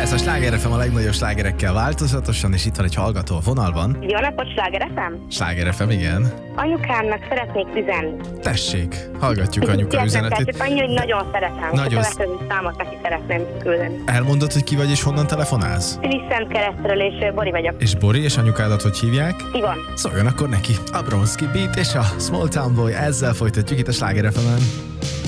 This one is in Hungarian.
Ez a Sláger FM a legnagyobb slágerekkel változatosan, és itt van egy hallgató a vonalban. Jó napot, Sláger FM? Sláger FM, igen. Anyukámnak szeretnék üzenni. Tessék, hallgatjuk anyuka üzenetét. Csak annyi, hogy nagyon szeretem. Nagyon A következő számot neki szeretném küldeni. Elmondod, hogy ki vagy és honnan telefonálsz? Szent Keresztről, és Bori vagyok. És Bori, és anyukádat hogy hívják? Ivon. Szóljon akkor neki. Abronski Beat és a Small Town Boy, ezzel folytatjuk itt a Sláger FM-en.